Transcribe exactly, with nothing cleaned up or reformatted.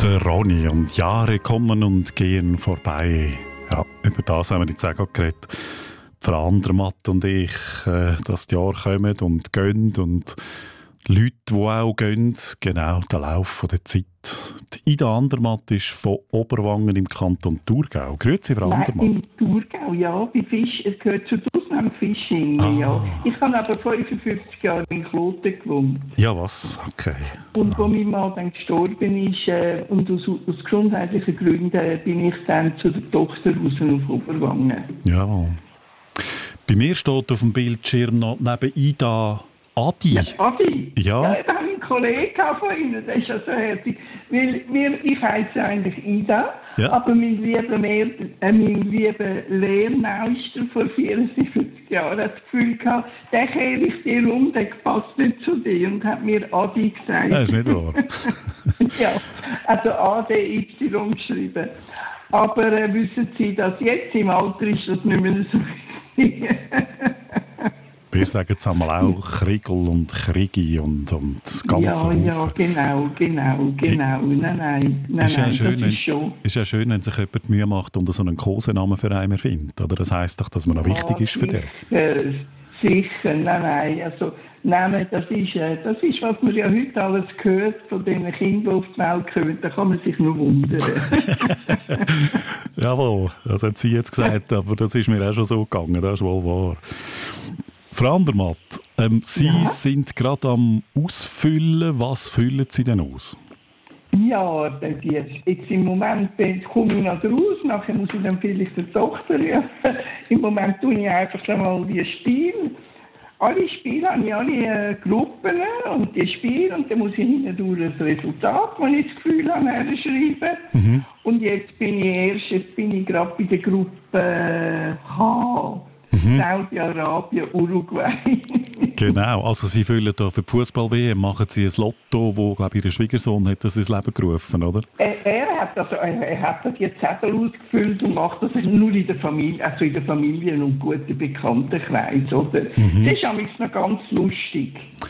Der Ronny und Jahre kommen und gehen vorbei. Ja, über das haben wir jetzt auch gerade geredet. Frau Andermatt und ich, äh, dass die Jahre kommen und gehen und die Leute, die auch gehen, genau der Lauf von der Zeit. Die Ida Andermatt ist von Oberwangen im Kanton Thurgau. Grüezi, Frau Nein, Andermatt. im Thurgau, ja, bei Fisch, es gehört zu Ausnahme Fisching, Ah. ja. Ich habe aber fünfundfünfzig Jahre in Kloten gewohnt. Ja, was? Okay. Und wo mein Mann dann gestorben ist, äh, und aus, aus gesundheitlichen Gründen, äh, bin ich dann zu der Tochter raus auf Oberwangen. Ja. Bei mir steht auf dem Bildschirm noch neben Ida Adi. Ja, Adi? Ja. Ja, da habe ich einen Kollegen von Ihnen, das ist ja so herzig. Weil wir, ich heiße eigentlich Ida, Ja. aber mein lieber, Mehr, äh, mein lieber Lehrmeister vor vierundsiebzig Jahren hat das Gefühl gehabt, den kehre ich dir um, der passt nicht zu dir, und hat mir Adi gesagt. Das ist nicht wahr. Ja, also A D Y geschrieben. Aber äh, wissen Sie, dass jetzt im Alter ist das nicht mehr so wichtig. Wir sagen jetzt einmal auch Kriegel und Kriegi und, und das ganze Ja, ja, Haufen. genau, genau, genau. Nein, nein, nein, Ist ja, nein, schön, das ist schon. wenn, ist ja schön, wenn sich jemand die Mühe macht und so einen Kosenamen für einen erfindet. Oder? Das heisst doch, dass man noch wichtig ist für den. Sicher, sicher, nein, nein. Also, nein, das ist, äh, das ist, was man ja heute alles hört von den Kindern, die auf die Welt kommen. Da kann man sich nur wundern. Jawohl, das hat sie jetzt gesagt, aber das ist mir auch schon so gegangen, das ist wohl wahr. Frau Andermatt, ähm, Sie Ja? sind gerade am Ausfüllen. Was füllen Sie denn aus? Ja, das jetzt, jetzt im Moment äh, komme ich noch raus, nachher muss ich dann vielleicht die Tochter rufen. Im Moment tue ich einfach einmal die Spiele. Alle Spiele habe ich alle äh, Gruppen und die Spiele, und dann muss ich hinten durch das Resultat, das ich das Gefühl habe, schreiben. Mhm. Und jetzt bin ich erst, jetzt bin ich gerade bei der Gruppe äh, H. Mhm. Saudi-Arabien, Uruguay. Genau, also Sie füllen da für die Fußball-W M, machen Sie ein Lotto, wo, glaube ich, Ihr Schwiegersohn hat das ins Leben gerufen, oder? Er, er, hat also, er, er hat das jetzt Zettel ausgefüllt und macht das nur in der Familie, also in der Familie und guten Bekanntenkreis, oder? Mhm. Das ist nämlich noch ganz lustig.